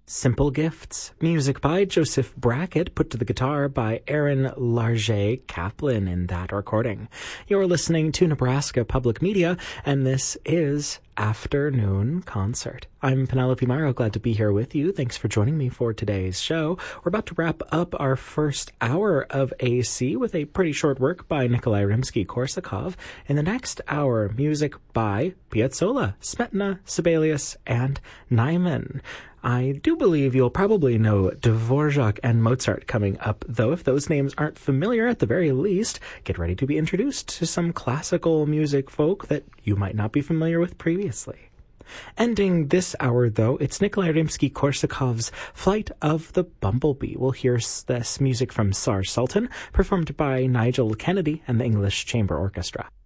Simple Gifts, music by Joseph Brackett, put to the guitar by Aaron Larger Kaplan in that recording. You're listening to Nebraska Public Media, and this is Afternoon Concert. I'm Penelope Miro, glad to be here with you. Thanks for joining me for today's show. We're about to wrap up our first hour of AC with a pretty short work by Nikolai Rimsky-Korsakov. In the next hour, music by Piazzolla, Smetana, Sibelius, and Nyman. I do believe you'll probably know Dvorak and Mozart coming up, though if those names aren't familiar, at the very least, get ready to be introduced to some classical music folk that you might not be familiar with previously. Ending this hour, though, it's Nikolai Rimsky-Korsakov's Flight of the Bumblebee. We'll hear this music from Sar Sultan, performed by Nigel Kennedy and the English Chamber Orchestra.